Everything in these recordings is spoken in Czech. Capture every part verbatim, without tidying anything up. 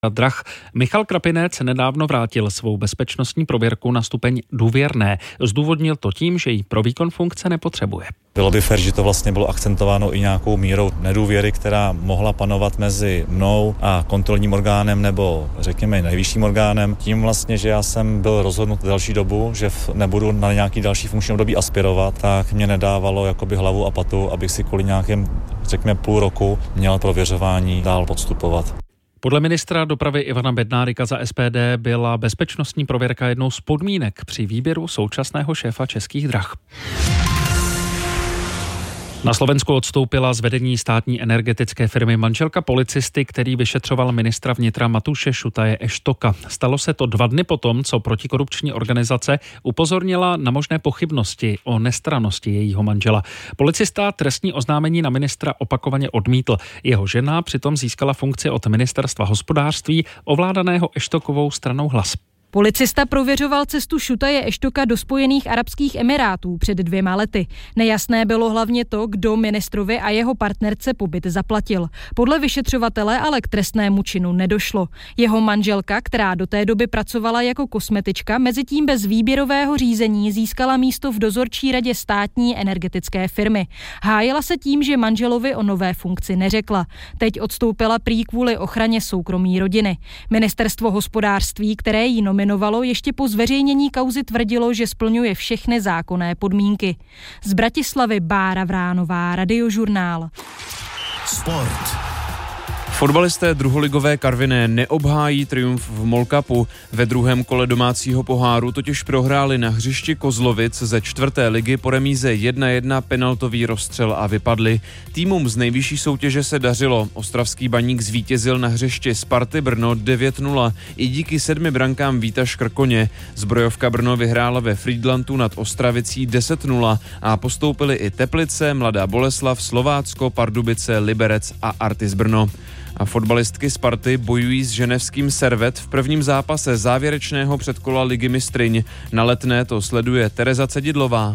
drah. Michal Krapinec nedávno vrátil svou bezpečnostní prověrku na stupeň důvěrné. Zdůvodnil to tím, že ji pro výkon funkce nepotřebuje. Bylo by fér, že to vlastně bylo akcentováno i nějakou mírou nedůvěry, která mohla panovat mezi mnou a kontrolním orgánem nebo řekněme nejvyšším orgánem. Tím vlastně, že já jsem byl rozhodnut další dobu, že nebudu na nějaký další funkční období aspirovat, tak mě nedávalo jakoby hlavu a patu, abych si kvůli nějakém, řekněme půl roku měl prověřování dál podstupovat. Podle ministra dopravy Ivana Bednárika za S P D byla bezpečnostní prověrka jednou z podmínek při výběru současného šéfa Českých drah. Na Slovensku odstoupila z vedení státní energetické firmy manželka policisty, který vyšetřoval ministra vnitra Matúše Šutaje Eštoka. Stalo se to dva dny potom, co protikorupční organizace upozornila na možné pochybnosti o nestrannosti jejího manžela. Policista trestní oznámení na ministra opakovaně odmítl. Jeho žena přitom získala funkci od ministerstva hospodářství ovládaného Eštokovou stranou Hlas. Policista prověřoval cestu Šutaje Eštoka do Spojených arabských emirátů před dvěma lety. Nejasné bylo hlavně to, kdo ministrovi a jeho partnerce pobyt zaplatil. Podle vyšetřovatele ale k trestnému činu nedošlo. Jeho manželka, která do té doby pracovala jako kosmetička, mezitím bez výběrového řízení získala místo v dozorčí radě státní energetické firmy. Hájila se tím, že manželovi o nové funkci neřekla. Teď odstoupila prý kvůli ochraně soukromí rodiny. Ministerstvo hospodářství, které jí nominovalo, ještě po zveřejnění kauzy tvrdilo, že splňuje všechny zákonné podmínky. Z Bratislavy Bára Vránová, Radiožurnál. Sport. Fotbalisté druholigové Karviné neobhájí triumf v MOL Cupu. Ve druhém kole domácího poháru totiž prohráli na hřišti Kozlovic ze čtvrté ligy po remíze jedna jedna, penaltový rozstřel a vypadli. Týmům z nejvyšší soutěže se dařilo. Ostravský Baník zvítězil na hřišti Sparty Brno devět nula i díky sedmi brankám Víta Škrkoně. Zbrojovka Brno vyhrála ve Frýdlantu nad Ostravicí deset nula a postoupili i Teplice, Mladá Boleslav, Slovácko, Pardubice, Liberec a Artis Brno. A fotbalistky Sparty bojují s ženevským Servet v prvním zápase závěrečného předkola Ligy mistryň. Na Letné to sleduje Tereza Cedidlová.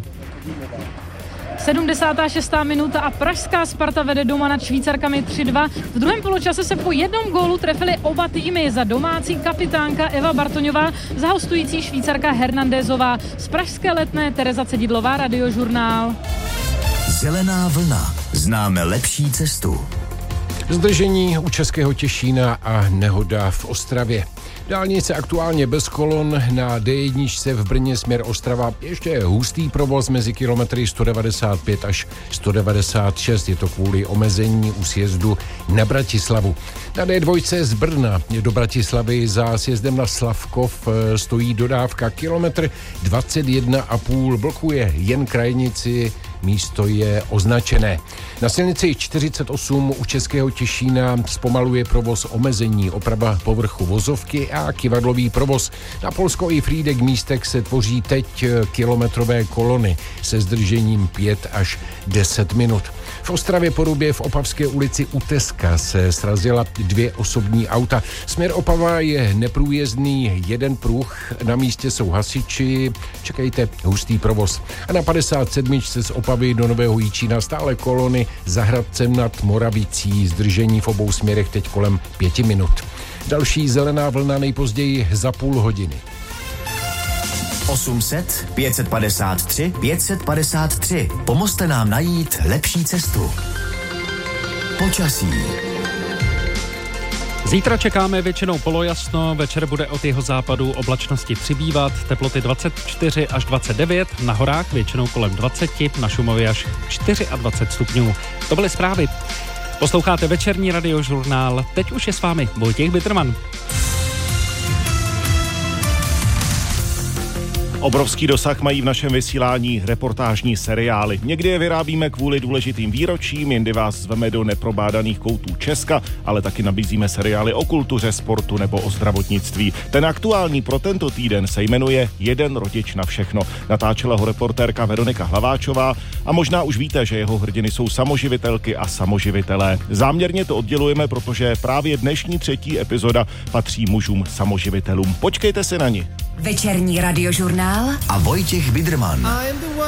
sedmdesátá šestá minuta a pražská Sparta vede doma nad Švýcarkami tři dva. V druhém poločase se po jednom gólu trefily oba týmy. Za domácí kapitánka Eva Bartoňová, za hostující Švýcarka Hernandezová. Z pražské Letné Tereza Cedidlová, Radiožurnál. Zelená vlna. Známe lepší cestu. Zdržení u Českého Těšína a nehoda v Ostravě. Dálnice aktuálně bez kolon, na D jedna v Brně směr Ostrava ještě hustý provoz mezi kilometry sto devadesát pět až sto devadesát šest. Je to kvůli omezení u sjezdu na Bratislavu. Na D dva z Brna do Bratislavy za sjezdem na Slavkov stojí dodávka kilometr dvacet jedna a půl, blokuje jen krajnici, místo je označené. Na silnici čtyřicet osm u Českého Těšína zpomaluje provoz omezení, oprava povrchu vozovky a kyvadlový provoz. Na Polsko i Frýdek místek se tvoří teď kilometrové kolony se zdržením pět až deset minut. V Ostravě Porubě v Opavské ulici u Teska se srazila dvě osobní auta. Směr Opava je neprůjezdný, jeden pruh, na místě jsou hasiči, čekejte, hustý provoz. A na padesát sedm z Opavy do Nového Jičína stále kolony za Hradcem nad Moravicí, zdržení v obou směrech teď kolem pěti minut. Další zelená vlna nejpozději za půl hodiny. osm set, pět set padesát tři, pět set padesát tři. Pomozte nám najít lepší cestu. Počasí. Zítra čekáme většinou polojasno, večer bude od jeho západu oblačnosti přibývat, teploty dvacet čtyři až dvacet devět, na horách většinou kolem dvacet, na Šumavě až dvacet čtyři stupňů. To byly zprávy. Posloucháte večerní Radiožurnál, teď už je s vámi Vojtěch Bitterman. Obrovský dosah mají v našem vysílání reportážní seriály. Někdy je vyrábíme kvůli důležitým výročím, jindy vás zveme do neprobádaných koutů Česka, ale taky nabízíme seriály o kultuře, sportu nebo o zdravotnictví. Ten aktuální pro tento týden se jmenuje Jeden rodič na všechno. Natáčela ho reportérka Veronika Hlaváčová a možná už víte, že jeho hrdiny jsou samoživitelky a samoživitelé. Záměrně to oddělujeme, protože právě dnešní třetí epizoda patří mužům samoživitelům. Počkejte si na ni. Večerní Radiožurnál a Vojtěch Biederman.